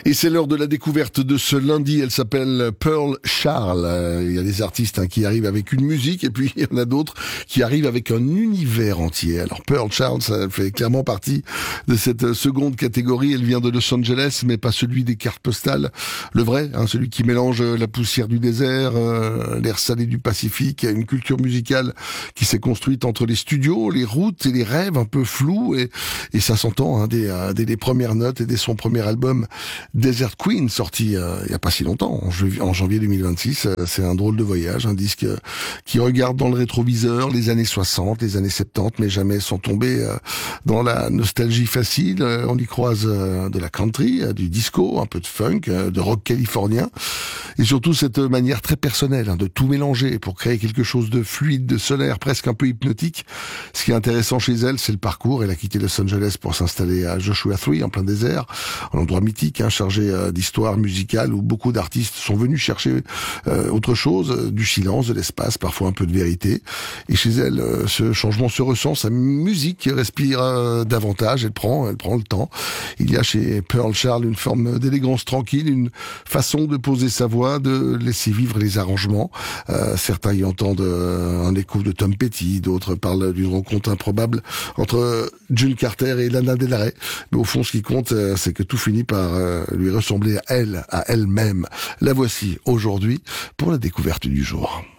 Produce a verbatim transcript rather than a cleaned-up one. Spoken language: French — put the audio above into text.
Et c'est l'heure de la découverte de ce lundi. Elle s'appelle Pearl Charles. Euh, il y a des artistes hein, qui arrivent avec une musique et puis il y en a d'autres qui arrivent avec un univers entier. Alors Pearl Charles, ça fait clairement partie de cette seconde catégorie. Elle vient de Los Angeles, mais pas celui des cartes postales. Le vrai, hein, celui qui mélange la poussière du désert, euh, l'air salé du Pacifique, une culture musicale qui s'est construite entre les studios, les routes et les rêves un peu flous. Et, et ça s'entend hein, dès, dès les premières notes et dès son premier album Desert Queen, sorti euh, il y a pas si longtemps, en, ju- en janvier deux mille vingt-six. Euh, c'est un drôle de voyage, un disque euh, qui regarde dans le rétroviseur les années soixante, les années soixante-dix, mais jamais sans tomber euh, dans la nostalgie facile. Euh, on y croise euh, de la country, euh, du disco, un peu de funk, euh, de rock californien, et surtout cette manière très personnelle hein, de tout mélanger pour créer quelque chose de fluide, de solaire, presque un peu hypnotique. Ce qui est intéressant chez elle, c'est le parcours. Elle a quitté Los Angeles pour s'installer à Joshua Tree, en plein désert, un endroit mythique, hein, chargé euh, d'histoire musicale où beaucoup d'artistes sont venus chercher euh, autre chose, euh, du silence, de l'espace, parfois un peu de vérité. Et chez elle, euh, ce changement se ressent, sa musique respire euh, davantage, elle prend, elle prend le temps. Il y a chez Pearl Charles une forme d'élégance tranquille, une façon de poser sa voix, de laisser vivre les arrangements. Euh, certains y entendent euh, un écho de Tom Petty, d'autres parlent d'une rencontre improbable entre June Carter et Lana Del Rey. Mais au fond, ce qui compte, euh, c'est que tout finit par euh, lui ressembler à elle, à elle-même. La voici aujourd'hui pour la découverte du jour.